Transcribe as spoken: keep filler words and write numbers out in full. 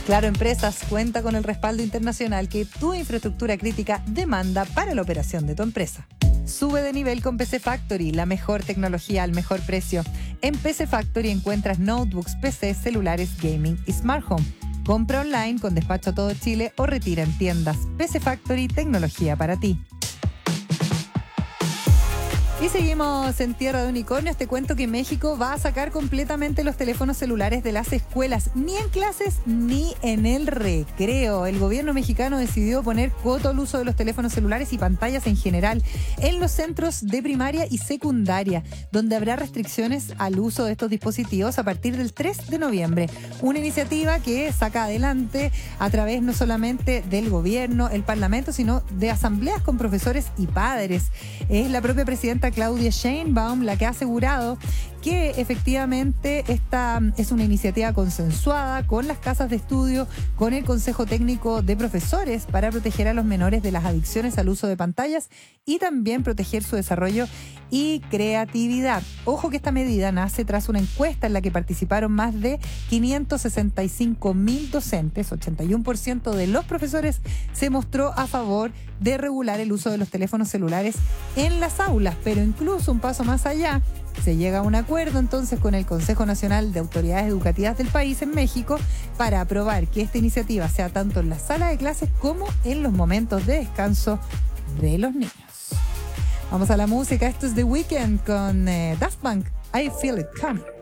Claro Empresas cuenta con el respaldo internacional que tu infraestructura crítica demanda para la operación de tu empresa. Sube de nivel con P C Factory, la mejor tecnología al mejor precio. En P C Factory encuentras notebooks, P C, celulares, gaming y smart home. Compra online con despacho a todo Chile o retira en tiendas. P C Factory, tecnología para ti. Y seguimos en Tierra de Unicornios. Te cuento que México va a sacar completamente los teléfonos celulares de las escuelas, ni en clases ni en el recreo. El gobierno mexicano decidió poner coto al uso de los teléfonos celulares y pantallas en general en los centros de primaria y secundaria, donde habrá restricciones al uso de estos dispositivos a partir del tres de noviembre. Una iniciativa que saca adelante a través no solamente del gobierno, el parlamento, sino de asambleas con profesores y padres. Es la propia presidenta Claudia Sheinbaum la que ha asegurado que efectivamente esta es una iniciativa consensuada con las casas de estudio, con el Consejo Técnico de Profesores para proteger a los menores de las adicciones al uso de pantallas y también proteger su desarrollo y creatividad. Ojo que esta medida nace tras una encuesta en la que participaron más de quinientos sesenta y cinco mil docentes. ochenta y uno por ciento de los profesores se mostró a favor de regular el uso de los teléfonos celulares en las aulas, pero incluso un paso más allá, se llega a un acuerdo entonces con el Consejo Nacional de Autoridades Educativas del país en México para aprobar que esta iniciativa sea tanto en la sala de clases como en los momentos de descanso de los niños. Vamos a la música, esto es The Weeknd con eh, Daft Punk, I Feel It Coming.